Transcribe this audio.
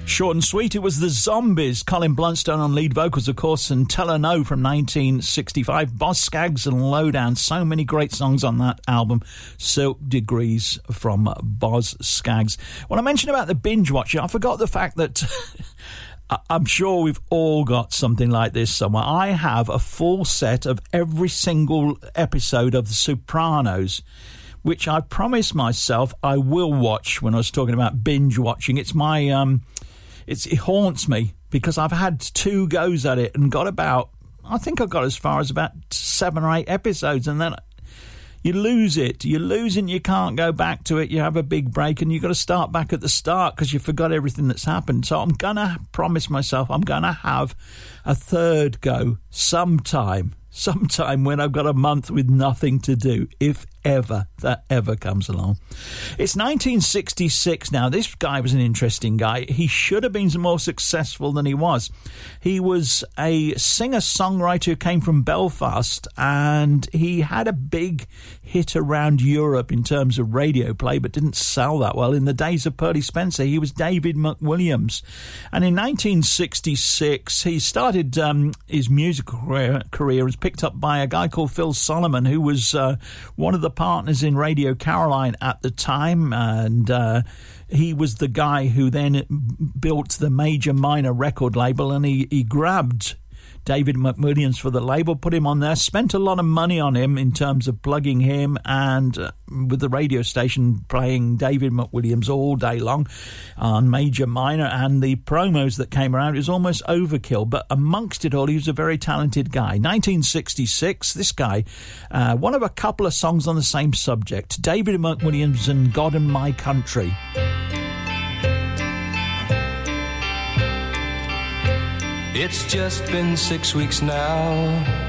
Short and sweet, it was the Zombies. Colin Blunstone on lead vocals, of course, and Tell Her No from 1965. Boz Scaggs and Lowdown. So many great songs on that album. Silk Degrees from Boz Scaggs. When I mentioned about the binge watching, I forgot the fact that I'm sure we've all got something like this somewhere. I have a full set of every single episode of The Sopranos, which I promised myself I will watch when I was talking about binge watching. It's my... It haunts me because I've had 2 goes at it and got about, I think I got as far as about 7 or 8 episodes, and then you lose it. You lose it and you can't go back to it. You have a big break and you've got to start back at the start because you forgot everything that's happened. So I'm going to promise myself I'm going to have a 3rd go sometime when I've got a month with nothing to do, if ever that ever comes along. It's 1966 now. This guy was an interesting guy. He should have been more successful than he was. He was a singer-songwriter who came from Belfast, and he had a big hit around Europe in terms of radio play, but didn't sell that well. In the days of Pearly Spencer, he was David McWilliams. And in 1966, he started his musical career was picked up by a guy called Phil Solomon, who was one of the partners in Radio Caroline at the time, and he was the guy who then built the Major Minor record label, and he grabbed David McWilliams for the label, put him on there, spent a lot of money on him in terms of plugging him, and with the radio station playing David McWilliams all day long on Major Minor, and the promos that came around, it was almost overkill. But amongst it all, he was a very talented guy. 1966, this guy, one of a couple of songs on the same subject, David McWilliams and God and My Country. It's just been 6 weeks now